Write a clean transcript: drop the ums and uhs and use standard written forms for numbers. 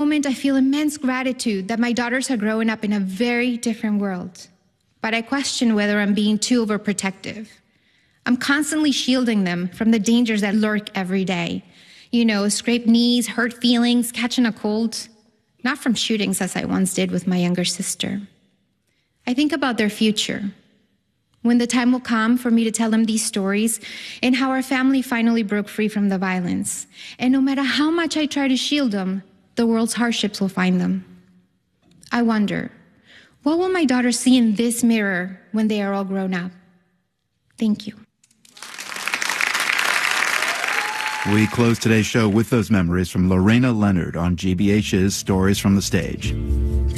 moment, I feel immense gratitude that my daughters are growing up in a very different world. But I question whether I'm being too overprotective. I'm constantly shielding them from the dangers that lurk every day. You know, scraped knees, hurt feelings, catching a cold. Not from shootings as I once did with my younger sister. I think about their future. When the time will come for me to tell them these stories and how our family finally broke free from the violence. And no matter how much I try to shield them, the world's hardships will find them. I wonder, what will my daughters see in this mirror when they are all grown up? Thank you. We close today's show with those memories from Lorena Leonard on GBH's Stories from the Stage.